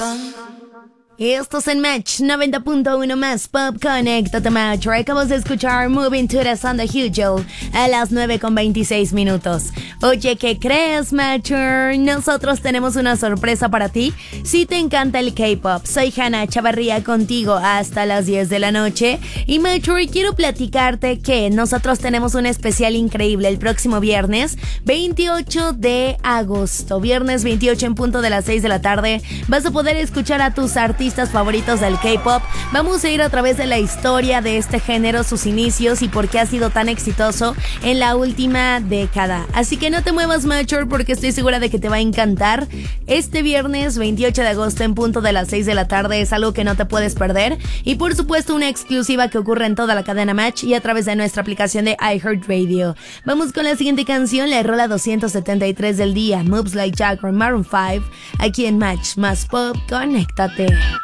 Estos en Match 90.1 más Pop. Conéctate, Match. Acabamos de escuchar Moving to the Sound of Usual a las 9:26. Oye, ¿qué crees, Matcher? Nosotros tenemos una sorpresa para ti. Si te encanta el K-pop, soy Hannah Chavarría contigo hasta las 10 de la noche. Y Matcher, quiero platicarte que nosotros tenemos un especial increíble el próximo viernes 28 de agosto. Viernes 28 en punto de las 6 de la tarde. Vas a poder escuchar a tus artistas favoritos del K-pop. Vamos a ir a través de la historia de este género, sus inicios y por qué ha sido tan exitoso en la última década. Así que no te muevas, Matcher, porque estoy segura de que te va a encantar. Este viernes 28 de agosto en punto de las 6 de la tarde es algo que no te puedes perder. Y por supuesto una exclusiva que ocurre en toda la cadena Match y a través de nuestra aplicación de iHeartRadio. Vamos con la siguiente canción, la rola 273 del día, Moves Like Jagger, Maroon 5, aquí en Match más Pop. Conéctate.